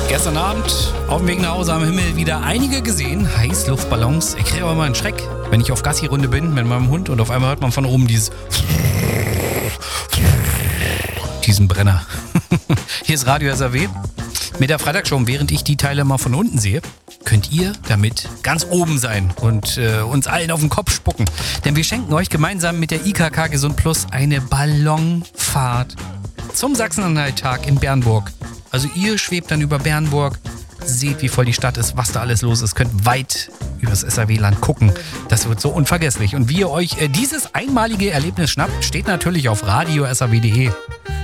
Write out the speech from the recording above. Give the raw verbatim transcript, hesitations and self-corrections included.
Gestern Abend auf dem Weg nach Hause am Himmel wieder einige gesehen. Heißluftballons. Ich kriege aber immer einen Schreck, wenn ich auf Gassi-Runde bin mit meinem Hund und auf einmal hört man von oben dieses diesen Brenner. Hier ist Radio S R W mit der Freitagsshow. Während ich die Teile mal von unten sehe, könnt ihr damit ganz oben sein und äh, uns allen auf den Kopf spucken. Denn wir schenken euch gemeinsam mit der I K K Gesund Plus eine Ballonfahrt zum Sachsen-Anhalt-Tag in Bernburg. Also ihr schwebt dann über Bernburg, seht, wie voll die Stadt ist, was da alles los ist, könnt weit übers S R W-Land gucken. Das wird so unvergesslich. Und wie ihr euch äh, dieses einmalige Erlebnis schnappt, steht natürlich auf radio s r w punkt d e.